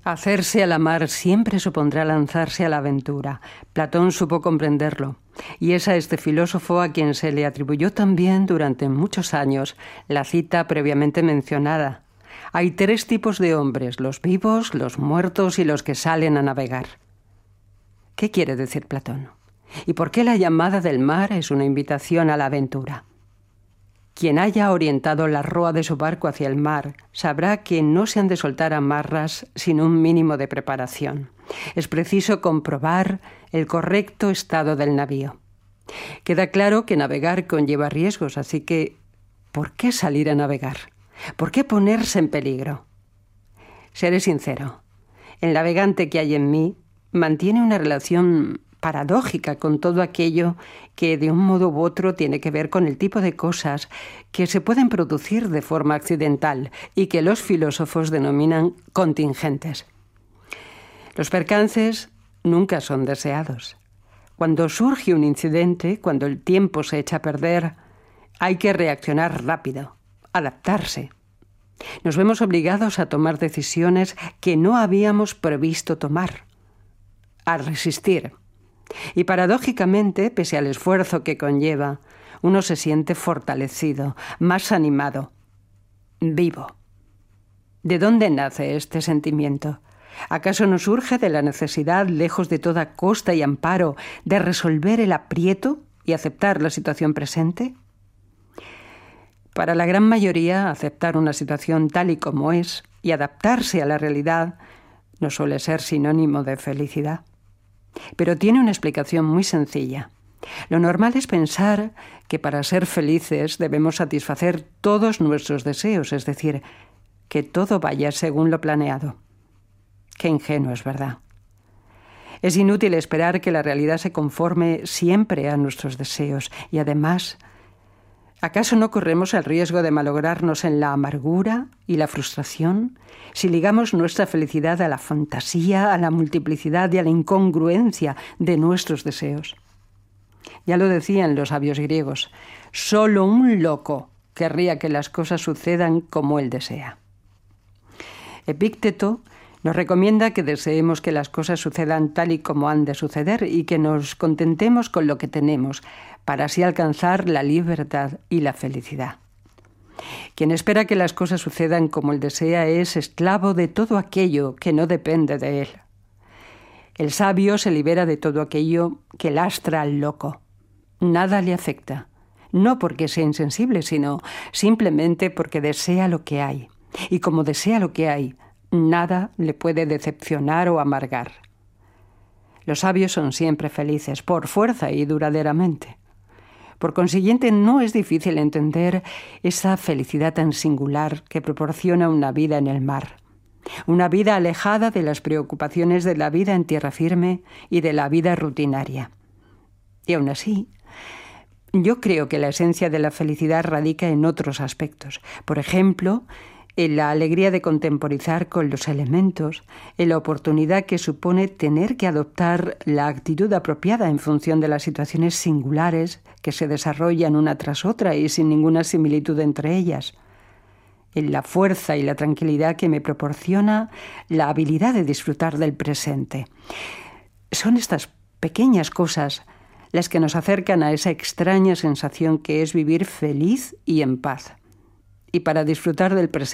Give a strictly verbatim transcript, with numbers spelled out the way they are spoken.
Hacerse a la mar siempre supondrá lanzarse a la aventura. Platón supo comprenderlo, y es a este filósofo a quien se le atribuyó también durante muchos años la cita previamente mencionada. Hay tres tipos de hombres, los vivos, los muertos y los que salen a navegar. ¿Qué quiere decir Platón? ¿Y por qué la llamada del mar es una invitación a la aventura? Quien haya orientado la roa de su barco hacia el mar sabrá que no se han de soltar amarras sin un mínimo de preparación. Es preciso comprobar el correcto estado del navío. Queda claro que navegar conlleva riesgos, así que ¿por qué salir a navegar? ¿Por qué ponerse en peligro? Seré sincero, el navegante que hay en mí mantiene una relación paradójica con todo aquello que de un modo u otro tiene que ver con el tipo de cosas que se pueden producir de forma accidental y que los filósofos denominan contingentes. Los percances nunca son deseados. Cuando surge un incidente, cuando el tiempo se echa a perder, hay que reaccionar rápido, adaptarse. Nos vemos obligados a tomar decisiones que no habíamos previsto tomar, a resistir. Y paradójicamente, pese al esfuerzo que conlleva, uno se siente fortalecido, más animado, vivo. ¿De dónde nace este sentimiento? ¿Acaso no surge de la necesidad, lejos de toda costa y amparo, de resolver el aprieto y aceptar la situación presente? Para la gran mayoría, aceptar una situación tal y como es y adaptarse a la realidad no suele ser sinónimo de felicidad. Pero tiene una explicación muy sencilla. Lo normal es pensar que para ser felices debemos satisfacer todos nuestros deseos, es decir, que todo vaya según lo planeado. Qué ingenuo es, ¿verdad? Es inútil esperar que la realidad se conforme siempre a nuestros deseos y además, ¿acaso no corremos el riesgo de malograrnos en la amargura y la frustración si ligamos nuestra felicidad a la fantasía, a la multiplicidad y a la incongruencia de nuestros deseos? Ya lo decían los sabios griegos, solo un loco querría que las cosas sucedan como él desea. Epícteto nos recomienda que deseemos que las cosas sucedan tal y como han de suceder y que nos contentemos con lo que tenemos, para así alcanzar la libertad y la felicidad. Quien espera que las cosas sucedan como él desea es esclavo de todo aquello que no depende de él. El sabio se libera de todo aquello que lastra al loco. Nada le afecta, no porque sea insensible, sino simplemente porque desea lo que hay. Y como desea lo que hay, nada le puede decepcionar o amargar. Los sabios son siempre felices, por fuerza y duraderamente. Por consiguiente, no es difícil entender esa felicidad tan singular que proporciona una vida en el mar. Una vida alejada de las preocupaciones de la vida en tierra firme y de la vida rutinaria. Y aún así, yo creo que la esencia de la felicidad radica en otros aspectos. Por ejemplo, en la alegría de contemporizar con los elementos, en la oportunidad que supone tener que adoptar la actitud apropiada en función de las situaciones singulares que se desarrollan una tras otra y sin ninguna similitud entre ellas, en la fuerza y la tranquilidad que me proporciona la habilidad de disfrutar del presente. Son estas pequeñas cosas las que nos acercan a esa extraña sensación que es vivir feliz y en paz. Y para disfrutar del presente,